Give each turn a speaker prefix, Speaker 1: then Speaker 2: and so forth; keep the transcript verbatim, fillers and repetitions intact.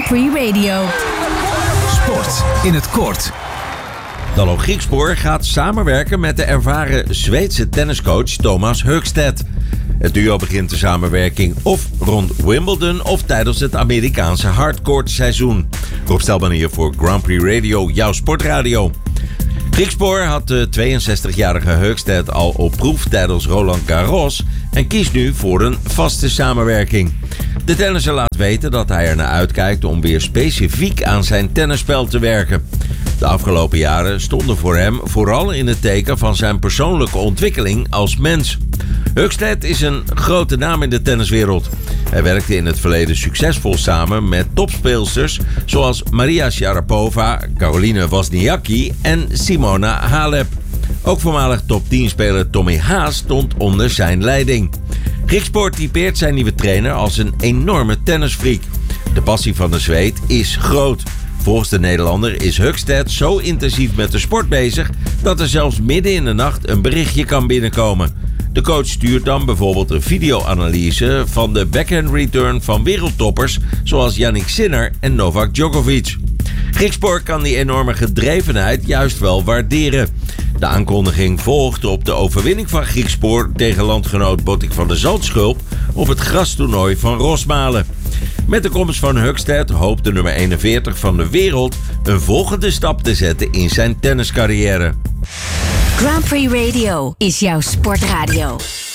Speaker 1: Grand Prix Radio.
Speaker 2: Sport in het kort.
Speaker 3: Dallo Griekspoor gaat samenwerken met de ervaren Zweedse tenniscoach Thomas Högstedt. Het duo begint de samenwerking of rond Wimbledon of tijdens het Amerikaanse hardcourt seizoen. Rob Stelman hier voor Grand Prix Radio, jouw sportradio. Griekspoor had de tweeënzestigjarige Högstedt al op proef tijdens Roland Garros en kiest nu voor een vaste samenwerking. De tennisser laat weten dat hij er naar uitkijkt om weer specifiek aan zijn tennisspel te werken. De afgelopen jaren stonden voor hem vooral in het teken van zijn persoonlijke ontwikkeling als mens. Högstedt is een grote naam in de tenniswereld. Hij werkte in het verleden succesvol samen met topspeelsters zoals Maria Sharapova, Caroline Wozniacki en Simona Halep. Ook voormalig top tien speler Tommy Haas stond onder zijn leiding. Griekspoor typeert zijn nieuwe trainer als een enorme tennisfreak. De passie van de Zweed is groot. Volgens de Nederlander is Högstedt zo intensief met de sport bezig dat er zelfs midden in de nacht een berichtje kan binnenkomen. De coach stuurt dan bijvoorbeeld een videoanalyse van de backhand return van wereldtoppers zoals Jannik Sinner en Novak Djokovic. Griekspoor kan die enorme gedrevenheid juist wel waarderen. De aankondiging volgde op de overwinning van Griekspoor tegen landgenoot Botic van der Zandschulp op het grastoernooi van Rosmalen. Met de komst van Högstedt hoopt de nummer eenenveertig van de wereld een volgende stap te zetten in zijn tenniscarrière.
Speaker 1: Grand Prix Radio is jouw sportradio.